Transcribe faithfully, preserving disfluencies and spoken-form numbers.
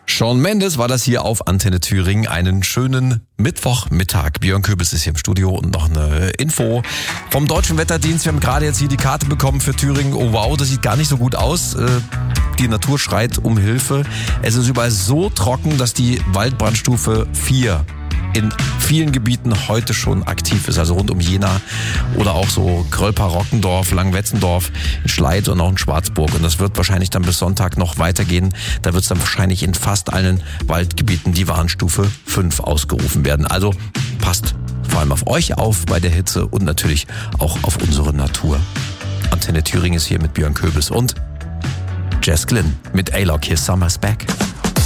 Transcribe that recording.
Shawn Mendes war das hier auf Antenne Thüringen. Einen schönen Mittwochmittag. Björn Köbis ist hier im Studio und noch eine Info vom Deutschen Wetterdienst. Wir haben gerade jetzt hier die Karte bekommen für Thüringen. Oh wow, das sieht gar nicht so gut aus. Die Natur schreit um Hilfe. Es ist überall so trocken, dass die Waldbrandstufe vier in vielen Gebieten heute schon aktiv ist, also rund um Jena oder auch so Krölper, Rockendorf, Langwetzendorf, in Schleid und auch in Schwarzburg. Und das wird wahrscheinlich dann bis Sonntag noch weitergehen. Da wird es dann wahrscheinlich in fast allen Waldgebieten die Warnstufe fünf ausgerufen werden. Also passt vor allem auf euch auf bei der Hitze und natürlich auch auf unsere Natur. Antenne Thüringen ist hier mit Björn Köbis und Jess Glynn mit A-Lock. Hier Summer's Back.